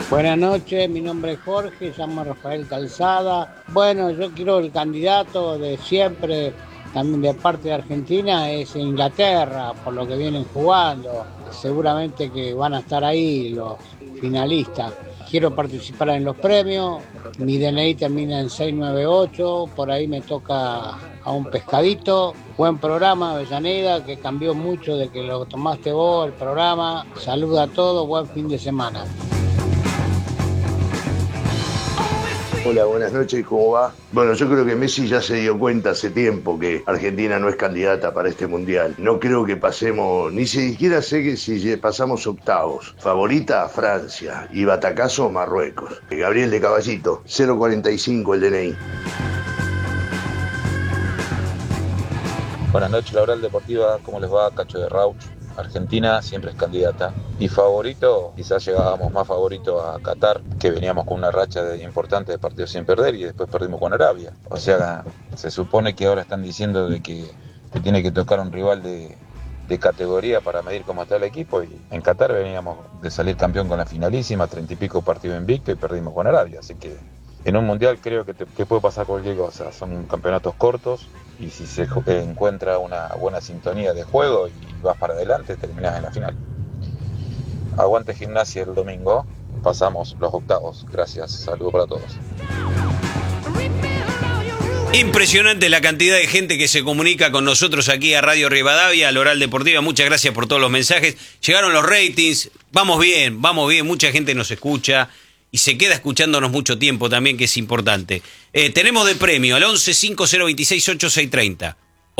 Buenas noches, mi nombre es Jorge, llamo Rafael Calzada. Bueno, yo quiero el candidato de siempre, también de parte de Argentina, es Inglaterra, por lo que vienen jugando. Seguramente que van a estar ahí los finalistas. Quiero participar en los premios, mi DNI termina en 698, por ahí me toca a un pescadito. Buen programa, Avellaneda, que cambió mucho de que lo tomaste vos, el programa. Saluda a todos, buen fin de semana. Hola, buenas noches, ¿cómo va? Bueno, yo creo que Messi ya se dio cuenta hace tiempo que Argentina no es candidata para este mundial. No creo que pasemos, ni siquiera sé que si pasamos octavos. Favorita, Francia, y batacazo, Marruecos. Gabriel de Caballito, 045 el DNI. Buenas noches, la Oral Deportiva, ¿cómo les va? Cacho de Rauch. Argentina siempre es candidata. Y favorito, quizás llegábamos más favorito a Qatar, que veníamos con una racha importante de partidos sin perder y después perdimos con Arabia. O sea, se supone que ahora están diciendo de que tiene que tocar un rival de categoría para medir cómo está el equipo, y en Qatar veníamos de salir campeón con la finalísima, 30 y pico partidos invicto y perdimos con Arabia. Así que en un mundial creo que puede pasar cualquier cosa. Son campeonatos cortos y si se encuentra una buena sintonía de juego y vas para adelante, terminás en la final. Aguante Gimnasia el domingo, pasamos los octavos. Gracias, saludos para todos. Impresionante la cantidad de gente que se comunica con nosotros aquí a Radio Rivadavia, a la Oral Deportiva. Muchas gracias por todos los mensajes. Llegaron los ratings, vamos bien, mucha gente nos escucha y se queda escuchándonos mucho tiempo también, que es importante. Tenemos de premio al 1150268630.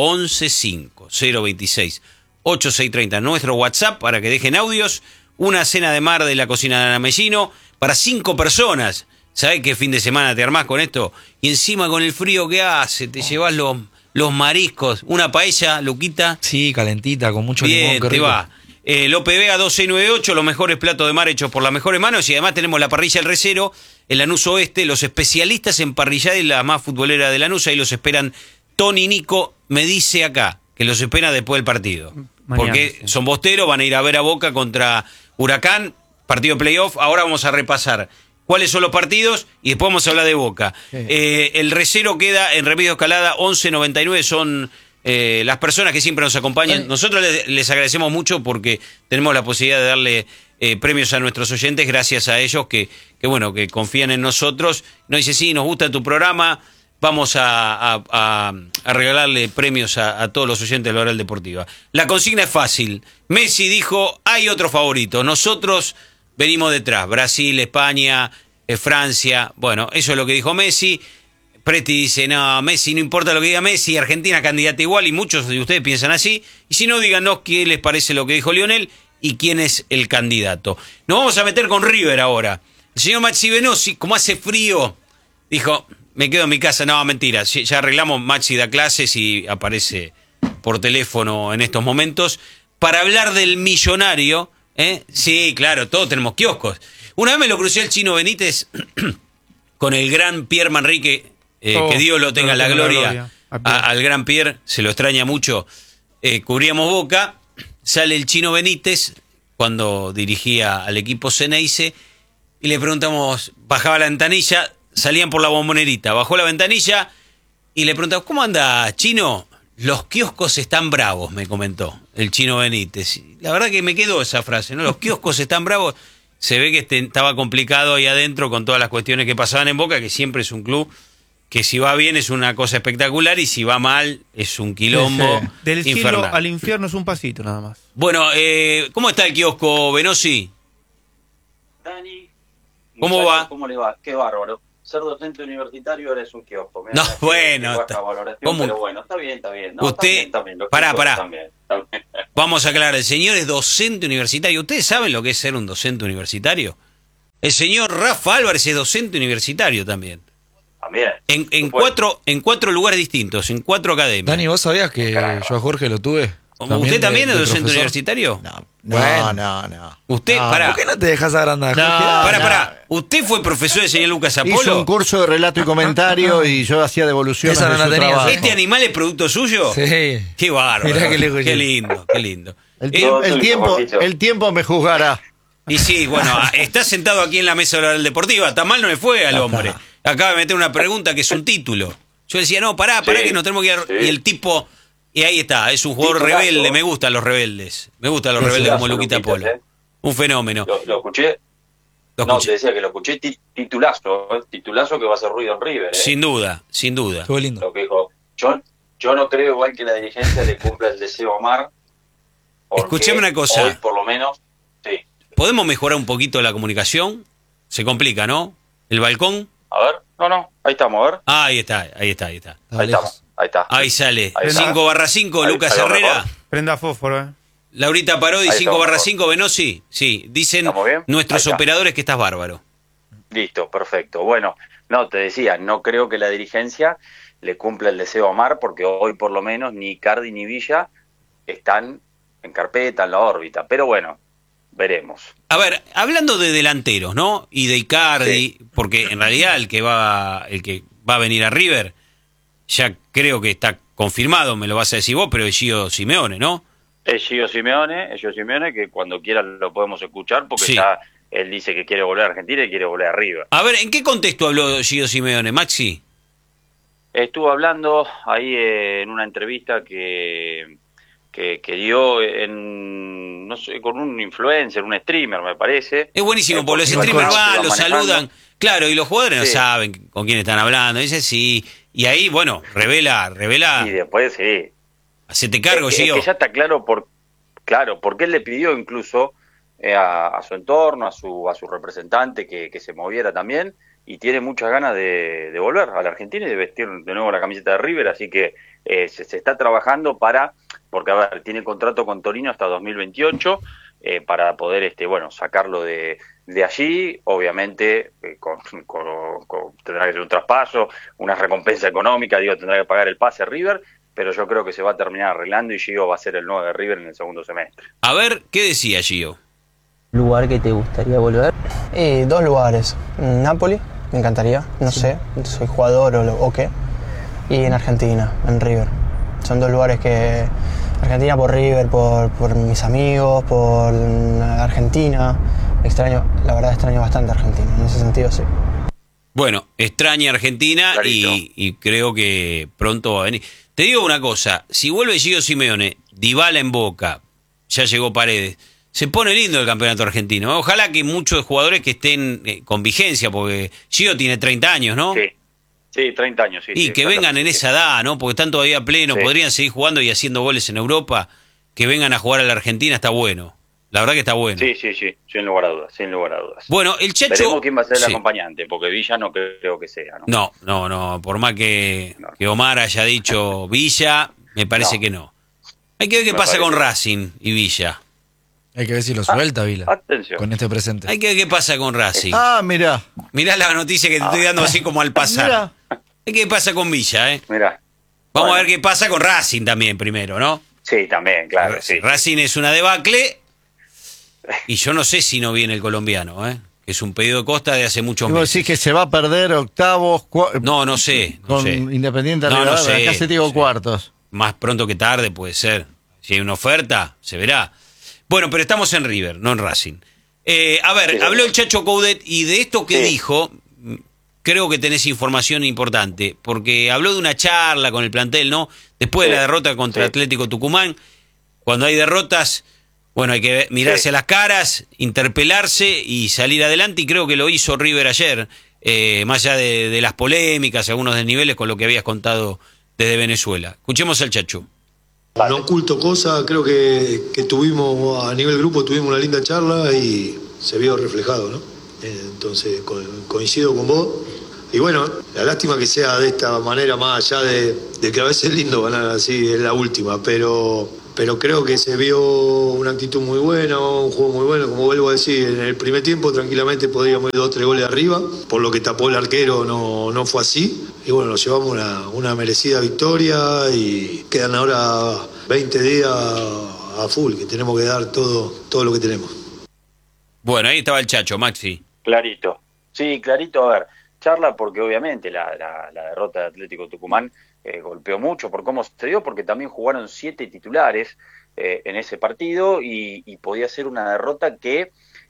1150268630. Nuestro WhatsApp para que dejen audios. Una cena de mar de la cocina de Ana Mellino para 5 personas. ¿Sabés qué fin de semana te armás con esto? Y encima con el frío que hace, te llevas los mariscos. Una paella, Luquita. Sí, calentita, con mucho bien, limón. Te va. Lope Vega 2698, los mejores platos de mar hechos por las mejores manos. Y además tenemos la parrilla El Recero, el Lanús Oeste, los especialistas en parrillada y la más futbolera de Lanús. Ahí los esperan. Tony Nico me dice acá que los espera después del partido. Mañana, porque sí, son bosteros, van a ir a ver a Boca contra Huracán, partido de playoff. Ahora vamos a repasar cuáles son los partidos y después vamos a hablar de Boca. Sí. El Recero queda en Remedios Escalada 1199, son las personas que siempre nos acompañan. Nosotros les agradecemos mucho porque tenemos la posibilidad de darle premios a nuestros oyentes, gracias a ellos que confían en nosotros. Nos dice, sí, nos gusta tu programa, vamos a regalarle premios a todos los oyentes de la Oral Deportiva. La consigna es fácil. Messi dijo, hay otro favorito, nosotros venimos detrás, Brasil, España, Francia. Bueno, eso es lo que dijo Messi. Presti dice, no, Messi, no importa lo que diga Messi, Argentina candidata igual, y muchos de ustedes piensan así. Y si no, díganos qué les parece lo que dijo Lionel y quién es el candidato. Nos vamos a meter con River ahora. El señor Maxi Venosi, como hace frío, dijo, me quedo en mi casa. No, mentira, ya arreglamos, Maxi da clases y aparece por teléfono en estos momentos para hablar del Millonario. Sí, claro, todos tenemos kioscos. Una vez me lo crucé el Chino Benítez con el gran Pierre Manrique, que Dios lo tenga la gloria. Al gran Pierre, se lo extraña mucho. Cubríamos Boca, sale el Chino Benítez cuando dirigía al equipo Ceneice y le preguntamos, bajaba la ventanilla, salían por la Bombonerita, bajó la ventanilla y le preguntamos, ¿cómo anda, Chino? Los kioscos están bravos, me comentó el Chino Benítez. La verdad que me quedó esa frase, ¿no? Los kioscos están bravos. Se ve que estaba complicado ahí adentro con todas las cuestiones que pasaban en Boca, que siempre es un club que si va bien es una cosa espectacular y si va mal es un quilombo. Sí. Del infernal. cielo al infierno es un pasito nada más. Bueno, ¿cómo está el kiosco, Venosi? Dani, ¿cómo va? ¿Cómo le va? Qué bárbaro. Ser docente universitario ahora es un kiosco. No, bueno. Pero bueno, está bien. No, usted, también. Pará. También. Vamos a aclarar, el señor es docente universitario. ¿Ustedes saben lo que es ser un docente universitario? El señor Rafa Álvarez es docente universitario también. También. En cuatro lugares distintos, en 4 academias. Dani, ¿vos sabías que yo a Jorge lo tuve? ¿Usted también es docente universitario? No. Usted, no, pará. ¿Por qué no te dejas agrandar, Jorge? Pará. ¿Usted fue profesor del señor Lucas Apolo? Hizo un curso de relato y comentario y yo hacía devoluciones Esa no de la su tenía. trabajo. ¿Este animal es producto suyo? Sí. Qué bárbaro. Mirá qué lejos Qué yo. lindo. El tiempo me juzgará. Y sí, bueno, está sentado aquí en la mesa oral deportiva. Tan mal no le fue al hombre. Acaba de meter una pregunta que es un título. Yo decía, no, pará que nos tenemos que ir. Y el tipo, y ahí está, es un jugador rebelde. Me gustan los rebeldes. Me gustan los rebeldes como Luquita Polo. Un fenómeno. Lo escuché. No, te decía que lo escuché titulazo que va a hacer ruido en River. Sin duda. Estuvo lindo. Lo que dijo, yo no creo igual que la dirigencia le cumpla el deseo a Omar. Escuchame una cosa. Hoy, por lo menos, sí. ¿Podemos mejorar un poquito la comunicación? Se complica, ¿no? ¿El balcón? A ver, no, ahí estamos, a ver. Ahí está. Ahí estamos, ahí está. Ahí sale. Ahí está. 5/5, Ahí- Lucas ahí va Herrera. mejor. Prenda fósforo, Laurita Parodi, Ahí estamos 5/5, Venosi. Sí, dicen ¿Estamos bien? nuestros Ahí está. operadores que estás bárbaro. Listo, perfecto. Bueno, no, te decía, no creo que la dirigencia le cumpla el deseo a Omar, porque hoy por lo menos ni Icardi ni Villa están en carpeta, en la órbita. Pero bueno, veremos. A ver, hablando de delanteros, ¿no? Y de Icardi, porque en realidad el que va a venir a River, ya creo que está confirmado, me lo vas a decir vos, pero es Gio Simeone, ¿no? Es Gio Simeone, que cuando quiera lo podemos escuchar, porque Sí. ya él dice que quiere volver a Argentina y quiere volver a River. A ver, ¿en qué contexto habló Gio Simeone, Maxi? Estuvo hablando ahí en una entrevista que dio no sé, con un influencer, un streamer, me parece. Es buenísimo, porque los Porque streamers iba van, los manejando. saludan. Claro, y los jugadores no Sí. saben con quién están hablando. Dice sí. Y ahí, bueno, revela. Y después sí. Hacete cargo, Es que Gio. ya está claro porque él le pidió incluso a su entorno, a su representante que se moviera también, y tiene muchas ganas de volver a la Argentina y de vestir de nuevo la camiseta de River, así que se está trabajando porque a ver, tiene contrato con Torino hasta 2028, para poder sacarlo de allí, obviamente tendrá que ser un traspaso, una recompensa económica, tendrá que pagar el pase a River, pero yo creo que se va a terminar arreglando y Gio va a ser el nuevo de River en el segundo semestre. A ver, ¿qué decía Gio? ¿Lugar que te gustaría volver? Dos lugares. Napoli, me encantaría, no sé, soy jugador o qué. Y en Argentina, en River. Son dos lugares que... Argentina por River, por mis amigos, por Argentina. La verdad extraño bastante Argentina, en ese sentido sí. Bueno, extraña Argentina Clarito. y creo que pronto va a venir. Te digo una cosa, si vuelve Gio Simeone, Dybala en Boca, ya llegó Paredes, se pone lindo el campeonato argentino. Ojalá que muchos jugadores que estén con vigencia, porque Gio tiene 30 años, ¿no? Sí, 30 años, sí. Y sí, que vengan en exactamente. esa edad, ¿no? Porque están todavía plenos, Sí. podrían seguir jugando y haciendo goles en Europa. Que vengan a jugar a la Argentina está bueno. La verdad que está bueno. Sí, sin lugar a dudas, sin lugar a dudas. Bueno, el Chacho... Veremos quién va a ser el Sí. acompañante, porque Villa no creo que sea, ¿no? No, por más que No. Omar haya dicho Villa, me parece No. que no. Hay que ver qué Me pasa con parece. Racing y Villa. Hay que ver si lo suelta, Vila. Atención. Con este presente. Hay que ver qué pasa con Racing. Mirá. Mirá la noticia que te estoy dando así como al pasar. Mirá. Hay que ver qué pasa con Villa, ¿eh? Mirá. Vamos Bueno. a ver qué pasa con Racing también primero, ¿no? Sí, también, claro. Sí. Racing es una debacle y yo no sé si no viene el colombiano, ¿eh? Que es un pedido de Costa de hace muchos Y vos meses. decís que se va a perder octavos No sé. No con sé. Independiente No, Rivadavia. no sé, Acá se te digo no sé. cuartos. Más pronto que tarde puede ser. Si hay una oferta, se verá. Bueno, pero estamos en River, no en Racing. A ver, Sí, habló el Chacho Coudet y de esto que Sí. dijo, creo que tenés información importante, porque habló de una charla con el plantel, ¿no? Después de Sí. la derrota contra Sí. Atlético Tucumán, cuando hay derrotas, bueno, hay que mirarse Sí. a las caras, interpelarse y salir adelante, y creo que lo hizo River ayer, más allá de las polémicas, algunos desniveles con lo que habías contado desde Venezuela. Escuchemos al Chacho. No oculto cosas, creo que tuvimos, a nivel grupo tuvimos una linda charla y se vio reflejado, ¿no? Entonces coincido con vos. Y bueno, la lástima que sea de esta manera, más allá de que a veces es lindo ganar así, es la última, pero creo que se vio una actitud muy buena, un juego muy bueno, como vuelvo a decir, en el primer tiempo tranquilamente podríamos ir 2 o 3 goles arriba, por lo que tapó el arquero no fue así, y bueno, nos llevamos una merecida victoria y quedan ahora 20 días a full, que tenemos que dar todo lo que tenemos. Bueno, ahí estaba el Chacho, Maxi. Clarito. Sí, clarito. A ver, charla porque obviamente la derrota de Atlético Tucumán golpeó mucho por cómo se dio, porque también jugaron 7 titulares en ese partido y podía ser una derrota que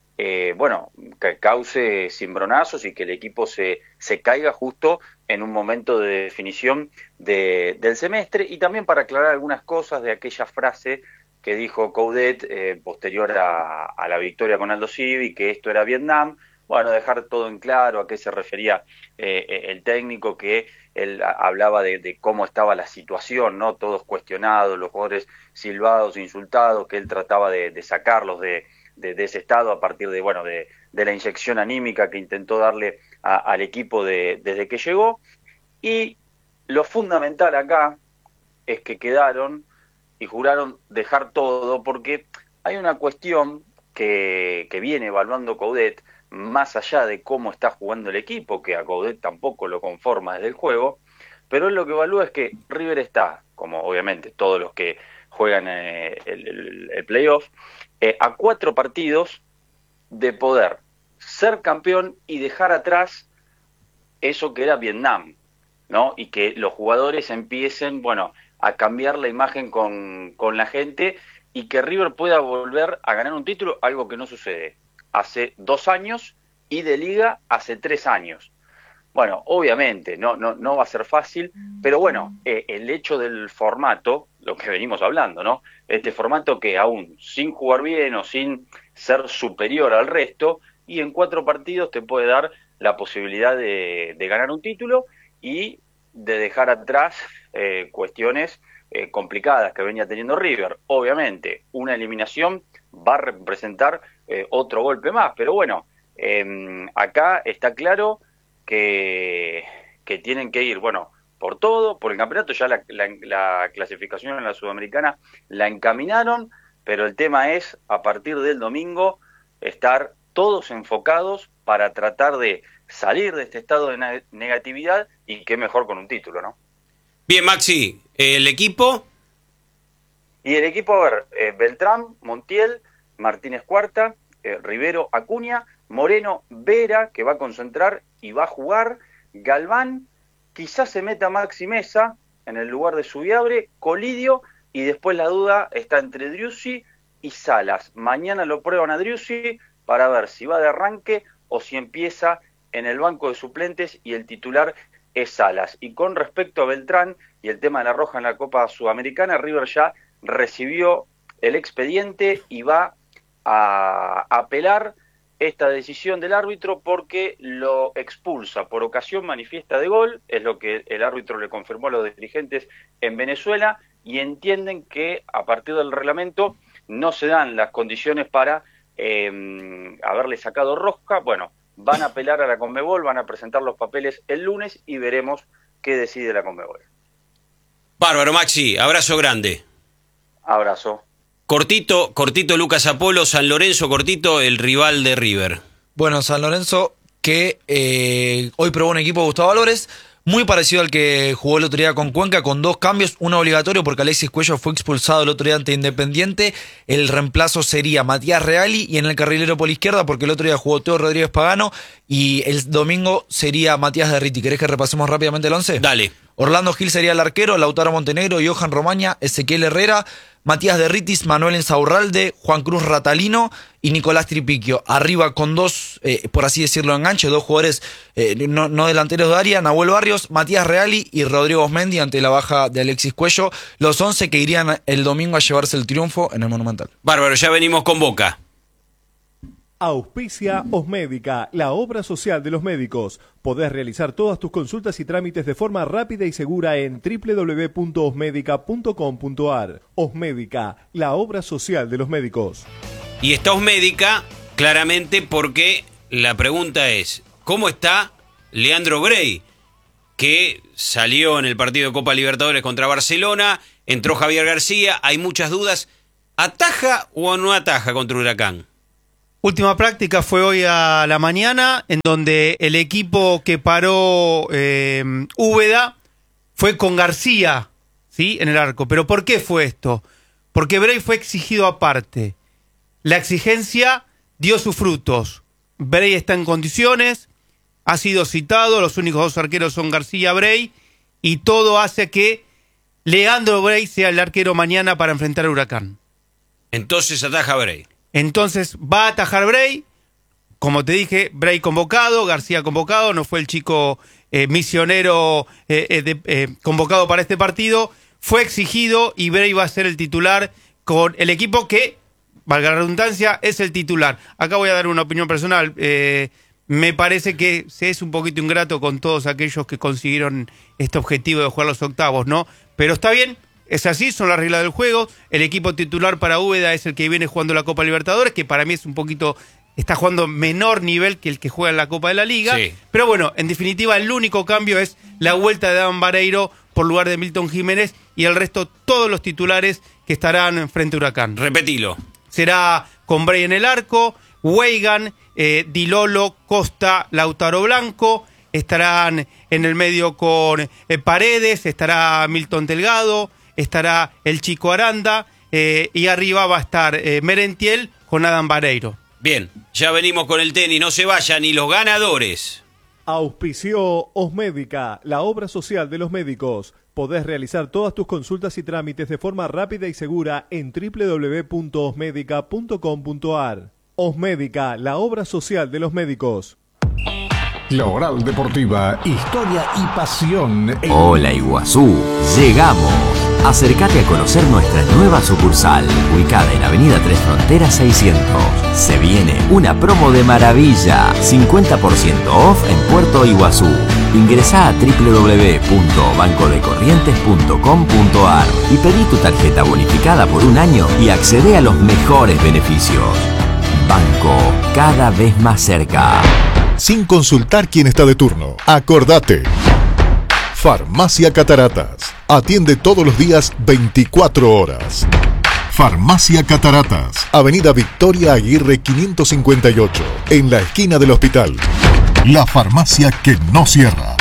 bueno, que cause cimbronazos y que el equipo se caiga justo en un momento de definición del semestre. Y también para aclarar algunas cosas de aquella frase que dijo Coudet posterior a la victoria con Aldo Civi, que esto era Vietnam. Bueno, dejar todo en claro a qué se refería el técnico, que él hablaba de cómo estaba la situación, ¿no? Todos cuestionados, los jugadores silbados, insultados, que él trataba de sacarlos de ese estado a partir de, bueno, de la inyección anímica que intentó darle al equipo desde que llegó. Y lo fundamental acá es que quedaron y juraron dejar todo, porque hay una cuestión que viene evaluando Coudet, más allá de cómo está jugando el equipo, que a Coudet tampoco lo conforma desde el juego, pero él lo que evalúa es que River está, como obviamente todos los que juegan el playoff, a 4 partidos de poder ser campeón y dejar atrás eso que era Vietnam, ¿no? Y que los jugadores empiecen, bueno, a cambiar la imagen con la gente y que River pueda volver a ganar un título, algo que no sucede hace 2 años y de liga hace 3 años. Bueno, obviamente no va a ser fácil, pero bueno, el hecho del formato, lo que venimos hablando, ¿no? Este formato que aún sin jugar bien o sin ser superior al resto, y en 4 partidos te puede dar la posibilidad de ganar un título y de dejar atrás cuestiones complicadas que venía teniendo River. Obviamente, una eliminación va a representar otro golpe más, pero bueno, acá está claro que tienen que ir, bueno, por todo, por el campeonato. Ya la clasificación en la Sudamericana la encaminaron, pero el tema es, a partir del domingo, estar todos enfocados para tratar de salir de este estado de negatividad, y qué mejor con un título, ¿no? Bien, Maxi, ¿el equipo? Y el equipo, a ver, Beltrán, Montiel, Martínez Cuarta, Rivero, Acuña, Moreno, Vera, que va a concentrar y va a jugar, Galván, quizás se meta Maxi Mesa en el lugar de Subiabre, Colidio, y después la duda está entre Driussi y Salas. Mañana lo prueban a Driussi para ver si va de arranque o si empieza en el banco de suplentes y el titular es Salas. Y con respecto a Beltrán y el tema de la roja en la Copa Sudamericana, River ya recibió el expediente y va a apelar esta decisión del árbitro porque lo expulsa por ocasión manifiesta de gol, es lo que el árbitro le confirmó a los dirigentes en Venezuela, y entienden que a partir del reglamento no se dan las condiciones para haberle sacado roja. Bueno, van a apelar a la Conmebol, van a presentar los papeles el lunes y veremos qué decide la Conmebol. Bárbaro, Maxi, abrazo grande. Abrazo. Cortito, Lucas Apolo, San Lorenzo, cortito, el rival de River. Bueno, San Lorenzo que hoy probó un equipo de Gustavo Valores, muy parecido al que jugó el otro día con Cuenca, con 2 cambios, uno obligatorio porque Alexis Cuello fue expulsado el otro día ante Independiente. El reemplazo sería Matías Reali, y en el carrilero por la izquierda, porque el otro día jugó Teo Rodríguez Pagano, y el domingo sería Matías Derriti. ¿Querés que repasemos rápidamente el 11? Dale. Orlando Gil sería el arquero, Lautaro Montenegro, Johan Romaña, Ezequiel Herrera, Matías Derritis, Manuel Insaurralde, Juan Cruz Ratalino y Nicolás Tripiquio. Arriba con 2, por así decirlo, enganche, 2 jugadores no delanteros de área, Nahuel Barrios, Matías Reali y Rodrigo Osmendi, ante la baja de Alexis Cuello. Los 11 que irían el domingo a llevarse el triunfo en el Monumental. Bárbaro, ya venimos con Boca. Auspicia Osmédica, la obra social de los médicos. Podés realizar todas tus consultas y trámites de forma rápida y segura en www.osmedica.com.ar. Osmédica, la obra social de los médicos. Y está Osmédica, claramente, porque la pregunta es, ¿cómo está Leandro Grey? Que salió en el partido de Copa Libertadores contra Barcelona, entró Javier García, hay muchas dudas. ¿Ataja o no ataja contra Huracán? Última práctica fue hoy a la mañana, en donde el equipo que paró Úbeda fue con García, ¿sí?, en el arco. ¿Pero por qué fue esto? Porque Brey fue exigido aparte. La exigencia dio sus frutos. Brey está en condiciones, ha sido citado, los únicos 2 arqueros son García y Brey, y todo hace que Leandro Brey sea el arquero mañana para enfrentar al Huracán. Entonces ataja Brey. Entonces va a atajar Brey, como te dije, Bray convocado, García convocado, no fue el chico misionero convocado para este partido, fue exigido y Bray va a ser el titular con el equipo que, valga la redundancia, es el titular. Acá voy a dar una opinión personal. Me parece que se es un poquito ingrato con todos aquellos que consiguieron este objetivo de jugar los octavos, ¿no? Pero está bien, es así, son las reglas del juego. El equipo titular para Úbeda es el que viene jugando la Copa Libertadores, que para mí es un poquito, está jugando menor nivel que el que juega en la Copa de la Liga. Sí. Pero bueno, en definitiva, el único cambio es la vuelta de Adam Vareiro por lugar de Milton Jiménez y el resto, todos los titulares que estarán frente a Huracán. Repetilo. Será con Bray en el arco, Weigan, Di Lolo, Costa, Lautaro Blanco, estarán en el medio con Paredes, estará Milton Delgado, estará el Chico Aranda y arriba va a estar Merentiel con Adam Vareiro. Bien, ya venimos con el tenis, no se vayan ni los ganadores. Auspició Osmédica, la obra social de los médicos. Podés realizar todas tus consultas y trámites de forma rápida y segura en www.osmedica.com.ar. Osmédica, la obra social de los médicos. La Oral Deportiva, historia y pasión. Hola Iguazú, llegamos. Acércate a conocer nuestra nueva sucursal, ubicada en Avenida Tres Fronteras 600. Se viene una promo de maravilla, 50% off en Puerto Iguazú. Ingresá a www.bancodecorrientes.com.ar y pedí tu tarjeta bonificada por un año y accede a los mejores beneficios. Banco, cada vez más cerca. Sin consultar quién está de turno. Acordate. Farmacia Cataratas. Atiende todos los días 24 horas. Farmacia Cataratas. Avenida Victoria Aguirre 558. En la esquina del hospital. La farmacia que no cierra.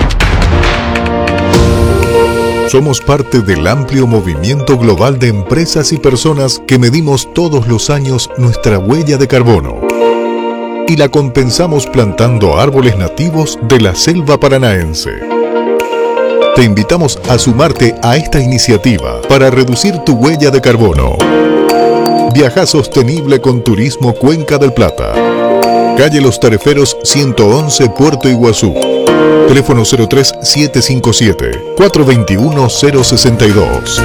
Somos parte del amplio movimiento global de empresas y personas que medimos todos los años nuestra huella de carbono y la compensamos plantando árboles nativos de la selva paranaense. Te invitamos a sumarte a esta iniciativa para reducir tu huella de carbono. Viaja sostenible con Turismo Cuenca del Plata. Calle Los Tareferos 111, Puerto Iguazú. Teléfono 03-757-421-062.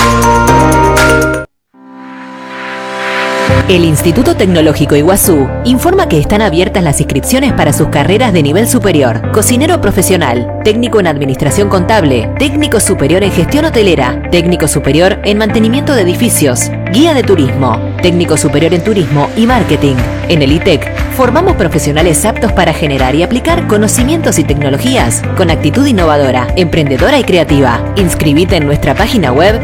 El Instituto Tecnológico Iguazú informa que están abiertas las inscripciones para sus carreras de nivel superior: cocinero profesional, técnico en administración contable, técnico superior en gestión hotelera, técnico superior en mantenimiento de edificios, guía de turismo, técnico superior en turismo y marketing. En el ITEC formamos profesionales aptos para generar y aplicar conocimientos y tecnologías con actitud innovadora, emprendedora y creativa. Inscribite en nuestra página web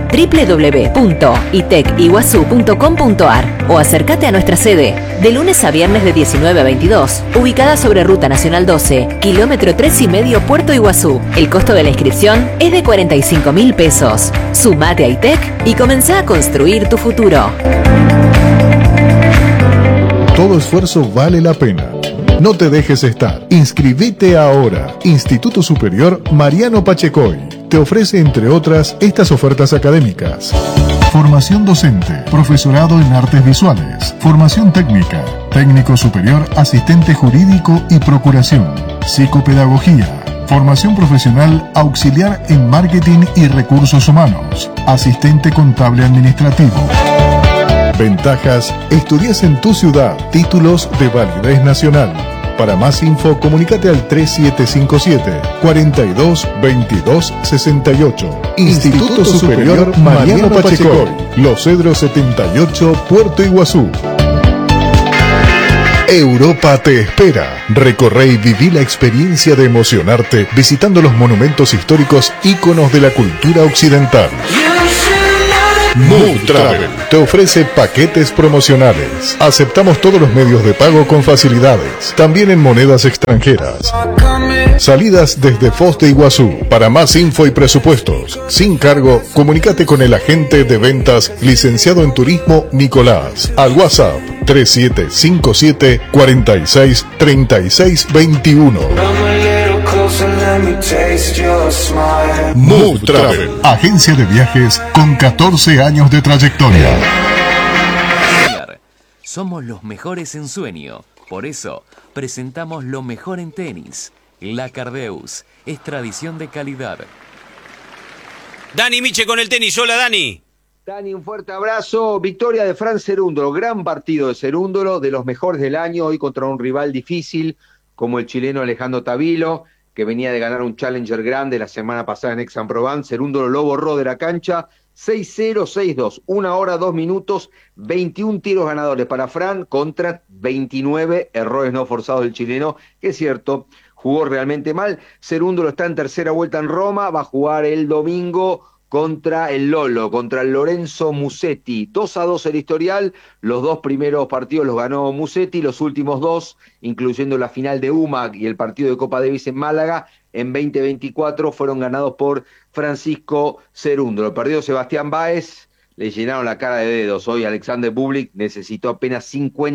www.iteciguazú.com.ar o acércate a nuestra sede de lunes a viernes de 19 a 22, ubicada sobre Ruta Nacional 12, kilómetro 3,5, Puerto Iguazú. El costo de la inscripción es de 45.000 pesos. Sumate a ITEC y comenzá a construir tu futuro. Todo esfuerzo vale la pena. No te dejes estar. Inscribite ahora. Instituto Superior Mariano Pachecoy te ofrece, entre otras, estas ofertas académicas: formación docente, profesorado en artes visuales, formación técnica, técnico superior, asistente jurídico y procuración, psicopedagogía, formación profesional auxiliar en marketing y recursos humanos, asistente contable administrativo. Ventajas: estudias en tu ciudad, títulos de validez nacional. Para más info, comunícate al 3757-422268. Instituto Superior Mariano Pachecoy, Los Cedros 78, Puerto Iguazú. Europa te espera. Recorre y viví la experiencia de emocionarte visitando los monumentos históricos íconos de la cultura occidental. Mood Travel te ofrece paquetes promocionales. Aceptamos todos los medios de pago con facilidades, también en monedas extranjeras. Salidas desde Foz de Iguazú. Para más info y presupuestos, sin cargo, comunícate con el agente de ventas licenciado en turismo Nicolás al WhatsApp 3757-463621. Mood Travel, agencia de viajes con 14 años de trayectoria. Somos los mejores en sueño. Por eso, presentamos lo mejor en tenis. La Cardeus es tradición de calidad. Dani Miche con el tenis. Hola, Dani. Dani, un fuerte abrazo. Victoria de Fran Cerúndolo, gran partido de Cerúndolo, de los mejores del año, hoy contra un rival difícil como el chileno Alejandro Tavilo, que venía de ganar un Challenger grande la semana pasada en Aix-en-Provence. Cerúndolo lo borró de la cancha, 6-0, 6-2, 1 hora, 2 minutos, 21 tiros ganadores para Fran contra 29 errores no forzados del chileno, que es cierto, jugó realmente mal. Cerúndolo está en tercera vuelta en Roma, va a jugar el domingo contra el Lolo, contra el Lorenzo Musetti. 2-2 el historial, los 2 primeros partidos los ganó Musetti, los últimos 2, incluyendo la final de UMAC y el partido de Copa Davis en Málaga, en 2024 fueron ganados por Francisco Cerúndolo. Perdió Sebastián Báez, le llenaron la cara de dedos. Hoy Alexander Bublik necesitó apenas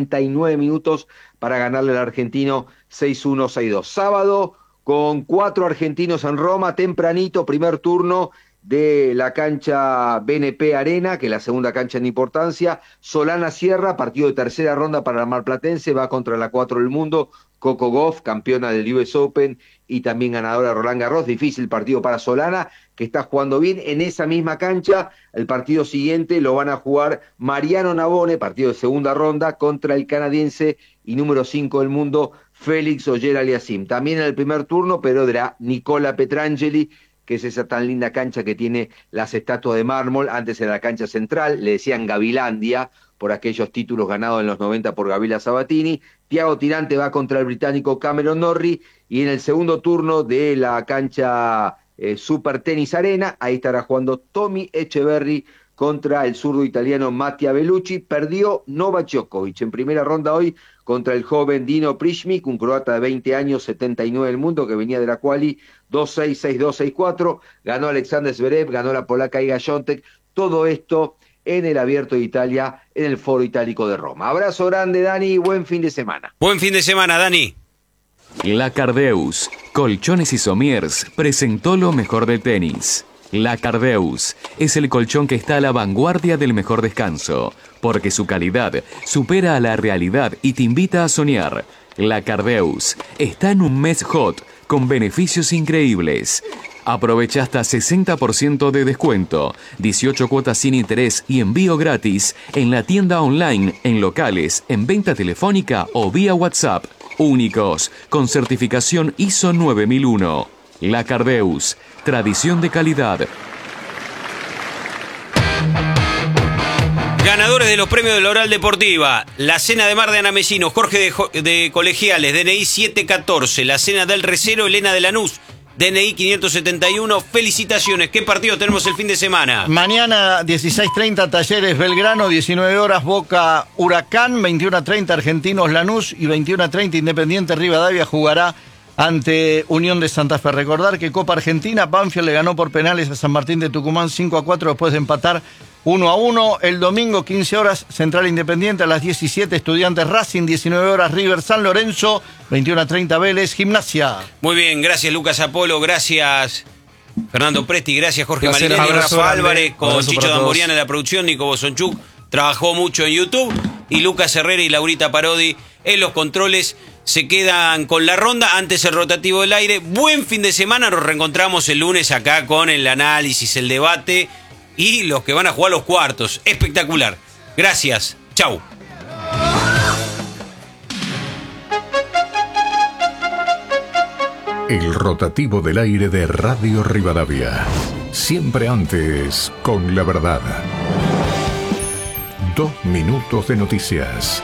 59 minutos para ganarle al argentino 6-1, 6-2. Sábado, con 4 argentinos en Roma, tempranito, primer turno de la cancha BNP Arena, que es la segunda cancha en importancia. Solana Sierra, partido de tercera ronda para la marplatense, va contra la 4 del mundo, Coco Gauff, campeona del US Open y también ganadora de Roland Garros. Difícil partido para Solana, que está jugando bien. En esa misma cancha, el partido siguiente lo van a jugar Mariano Navone, partido de segunda ronda, contra el canadiense y número 5 del mundo, Félix Auger-Aliassime. También en el primer turno, pero era Nicola Petrangeli, que es esa tan linda cancha que tiene las estatuas de mármol. Antes era la cancha central, le decían Gavilandia, por aquellos títulos ganados en los 90 por Gavila Sabatini. Thiago Tirante va contra el británico Cameron Norrie, y en el segundo turno de la cancha Super Tennis Arena, ahí estará jugando Tommy Echeverry contra el zurdo italiano Mattia Bellucci. Perdió Novak Djokovic en primera ronda hoy contra el joven Dino Prishmik, un croata de 20 años, 79 del mundo, que venía de la quali, 2-6, 6-2, 6-4, ganó Alexander Zverev, ganó la polaca Iga Świątek, todo esto en el Abierto de Italia, en el Foro Itálico de Roma. Abrazo grande, Dani, buen fin de semana. Buen fin de semana, Dani. La Cardeus, Colchones y Somiers, presentó lo mejor del tenis. La Cardeus es el colchón que está a la vanguardia del mejor descanso, porque su calidad supera a la realidad y te invita a soñar. La Cardeus está en un mes hot con beneficios increíbles. Aprovecha hasta 60% de descuento, 18 cuotas sin interés y envío gratis en la tienda online, en locales, en venta telefónica o vía WhatsApp. Únicos, con certificación ISO 9001. La Cardeus, tradición de calidad. Ganadores de los premios de la Oral Deportiva: la Cena de Mar de Ana Mesino, Jorge de Colegiales, DNI 714, la Cena del Recero, Elena de Lanús, DNI 571. Felicitaciones. ¿Qué partido tenemos el fin de semana? Mañana 16:30 Talleres Belgrano, 19 horas Boca Huracán, 21:30 Argentinos Lanús y 21:30 Independiente Rivadavia jugará ante Unión de Santa Fe. Recordar que Copa Argentina, Banfield le ganó por penales a San Martín de Tucumán 5-4 después de empatar 1-1. El domingo 15 horas Central Independiente, a las 17 Estudiantes Racing, 19 horas River San Lorenzo, 21:30 Vélez Gimnasia. Muy bien, gracias Lucas Apolo, gracias Fernando Presti, gracias Jorge Placer, Marinelli, abrazo Rafa grande. Álvarez, con Abrazo Chicho para todos. Damboriana en la producción, Nico Bosonchuk trabajó mucho en YouTube y Lucas Herrera y Laurita Parodi en los controles. Se quedan con la ronda, antes el rotativo del aire. Buen fin de semana, nos reencontramos el lunes acá con el análisis, el debate y los que van a jugar los cuartos. Espectacular. Gracias. Chau. El rotativo del aire de Radio Rivadavia. Siempre antes con la verdad. 2 minutos de noticias.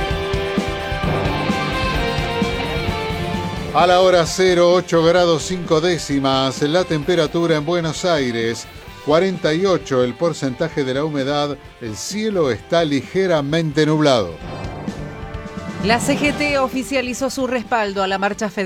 A la hora 0, 8 grados 5 décimas, la temperatura en Buenos Aires, 48 el porcentaje de la humedad, el cielo está ligeramente nublado. La CGT oficializó su respaldo a la marcha federal.